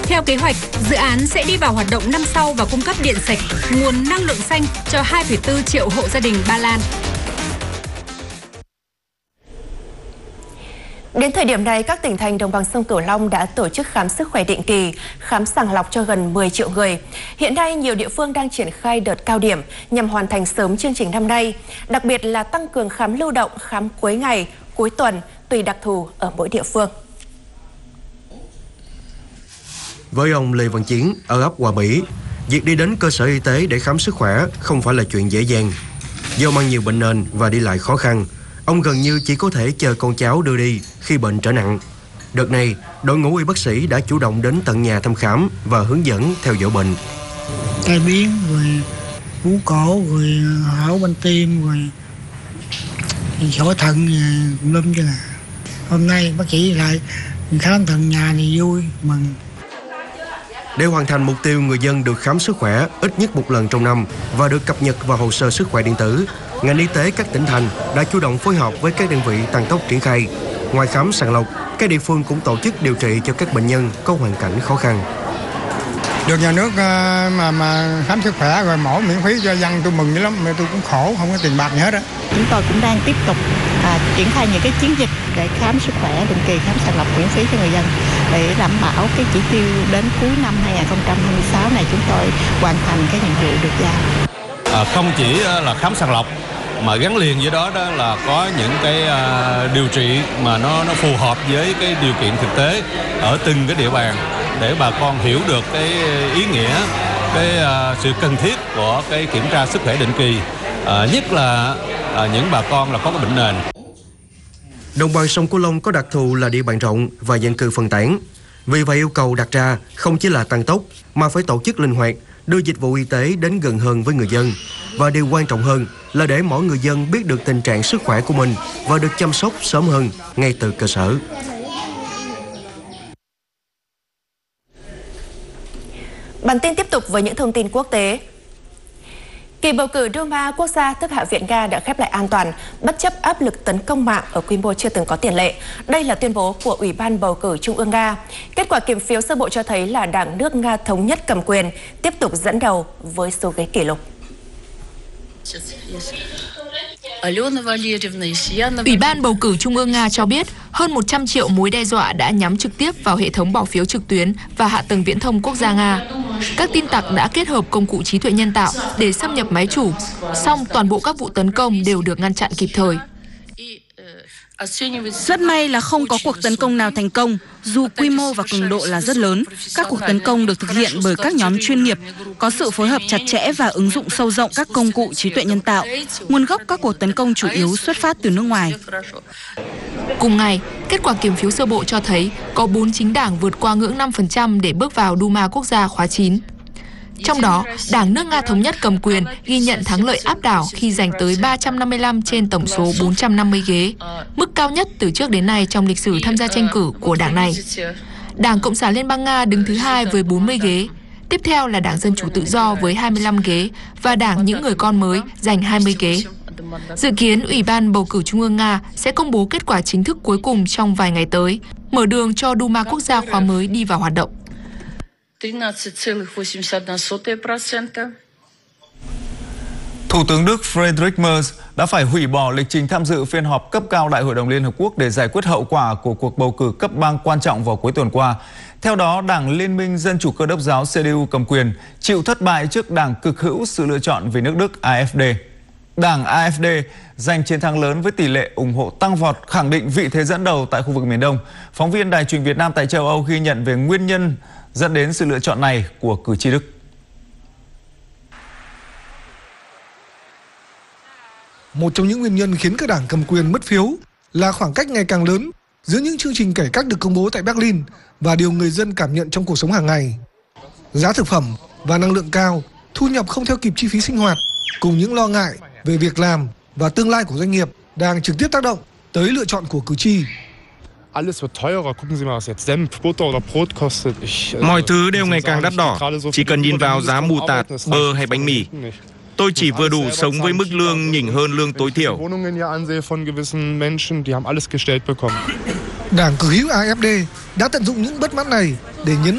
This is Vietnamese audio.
Theo kế hoạch, dự án sẽ đi vào hoạt động năm sau và cung cấp điện sạch, nguồn năng lượng xanh cho 2,4 triệu hộ gia đình Ba Lan. Đến thời điểm này, các tỉnh thành đồng bằng sông Cửu Long đã tổ chức khám sức khỏe định kỳ, khám sàng lọc cho gần 10 triệu người. Hiện nay, nhiều địa phương đang triển khai đợt cao điểm nhằm hoàn thành sớm chương trình năm nay, đặc biệt là tăng cường khám lưu động, khám cuối ngày, cuối tuần, tùy đặc thù ở mỗi địa phương. Với ông Lê Văn Chiến ở ấp Hòa Mỹ, việc đi đến cơ sở y tế để khám sức khỏe không phải là chuyện dễ dàng. Do mang nhiều bệnh nền và đi lại khó khăn, ông gần như chỉ có thể chờ con cháu đưa đi khi bệnh trở nặng. Đợt này, đội ngũ y bác sĩ đã chủ động đến tận nhà thăm khám và hướng dẫn theo dõi bệnh. Tai biến, rồi vú cổ, rồi hở van tim, rồi sỏi thận, lâm chứ là. Hôm nay bác sĩ lại khám tận nhà thì vui, mừng. Để hoàn thành mục tiêu người dân được khám sức khỏe ít nhất một lần trong năm và được cập nhật vào hồ sơ sức khỏe điện tử, ngành y tế các tỉnh thành đã chủ động phối hợp với các đơn vị tăng tốc triển khai. Ngoài khám sàng lọc, các địa phương cũng tổ chức điều trị cho các bệnh nhân có hoàn cảnh khó khăn. Được nhà nước mà khám sức khỏe rồi mổ miễn phí cho dân, tôi mừng dữ lắm, mà tôi cũng khổ, không có tiền bạc gì hết á. Chúng tôi cũng đang tiếp tục triển khai những cái chiến dịch để khám sức khỏe định kỳ, khám sàng lọc miễn phí cho người dân để đảm bảo cái chỉ tiêu đến cuối năm 2026 này chúng tôi hoàn thành cái nhiệm vụ được giao. Không chỉ là khám sàng lọc mà gắn liền với đó là có những cái điều trị mà nó phù hợp với cái điều kiện thực tế ở từng cái địa bàn để bà con hiểu được cái ý nghĩa, cái sự cần thiết của cái kiểm tra sức khỏe định kỳ, nhất là những bà con là có cái bệnh nền. Đồng bằng sông Cửu Long có đặc thù là địa bàn rộng và dân cư phân tán. Vì vậy yêu cầu đặt ra không chỉ là tăng tốc mà phải tổ chức linh hoạt, đưa dịch vụ y tế đến gần hơn với người dân. Và điều quan trọng hơn là để mỗi người dân biết được tình trạng sức khỏe của mình và được chăm sóc sớm hơn ngay từ cơ sở. Bản tin tiếp tục với những thông tin quốc tế. Kỳ bầu cử Duma quốc gia tức Hạ viện Nga đã khép lại an toàn, bất chấp áp lực tấn công mạng ở quy mô chưa từng có tiền lệ. Đây là tuyên bố của Ủy ban bầu cử Trung ương Nga. Kết quả kiểm phiếu sơ bộ cho thấy là Đảng nước Nga Thống nhất cầm quyền, tiếp tục dẫn đầu với số ghế kỷ lục. Ủy ban bầu cử Trung ương Nga cho biết hơn 100 triệu mối đe dọa đã nhắm trực tiếp vào hệ thống bỏ phiếu trực tuyến và hạ tầng viễn thông quốc gia Nga. Các tin tặc đã kết hợp công cụ trí tuệ nhân tạo để xâm nhập máy chủ, song toàn bộ các vụ tấn công đều được ngăn chặn kịp thời. Rất may là không có cuộc tấn công nào thành công, dù quy mô và cường độ là rất lớn. Các cuộc tấn công được thực hiện bởi các nhóm chuyên nghiệp, có sự phối hợp chặt chẽ và ứng dụng sâu rộng các công cụ trí tuệ nhân tạo. Nguồn gốc các cuộc tấn công chủ yếu xuất phát từ nước ngoài. Cùng ngày, kết quả kiểm phiếu sơ bộ cho thấy có 4 chính đảng vượt qua ngưỡng 5% để bước vào Duma quốc gia khóa 9. Trong đó, Đảng nước Nga Thống nhất cầm quyền ghi nhận thắng lợi áp đảo khi giành tới 355 trên tổng số 450 ghế, mức cao nhất từ trước đến nay trong lịch sử tham gia tranh cử của đảng này. Đảng Cộng sản Liên bang Nga đứng thứ hai với 40 ghế, tiếp theo là Đảng Dân chủ tự do với 25 ghế và Đảng Những người con mới giành 20 ghế. Dự kiến, Ủy ban bầu cử Trung ương Nga sẽ công bố kết quả chính thức cuối cùng trong vài ngày tới, mở đường cho Duma quốc gia khóa mới đi vào hoạt động. 13,81%. Thủ tướng Đức Friedrich Merz đã phải hủy bỏ lịch trình tham dự phiên họp cấp cao Đại hội đồng Liên Hợp Quốc để giải quyết hậu quả của cuộc bầu cử cấp bang quan trọng vào cuối tuần qua. Theo đó, Đảng Liên minh Dân chủ Cơ đốc giáo CDU cầm quyền chịu thất bại trước Đảng cực hữu sự lựa chọn vì nước Đức AfD. Đảng AfD giành chiến thắng lớn với tỷ lệ ủng hộ tăng vọt, khẳng định vị thế dẫn đầu tại khu vực miền Đông. Phóng viên Đài truyền Việt Nam tại châu Âu ghi nhận về nguyên nhân dẫn đến sự lựa chọn này của cử tri Đức. Một trong những nguyên nhân khiến các đảng cầm quyền mất phiếu là khoảng cách ngày càng lớn giữa những chương trình cải cách được công bố tại Berlin và điều người dân cảm nhận trong cuộc sống hàng ngày. Giá thực phẩm và năng lượng cao, thu nhập không theo kịp chi phí sinh hoạt, cùng những lo ngại về việc làm và tương lai của doanh nghiệp đang trực tiếp tác động tới lựa chọn của cử tri. Mọi thứ đều ngày càng đắt đỏ, chỉ cần nhìn vào giá mù tạt, bơ hay bánh mì. Tôi chỉ vừa đủ sống với mức lương nhỉnh hơn lương tối thiểu. Đảng cực hữu AfD đã tận dụng những bất mãn này để nhấn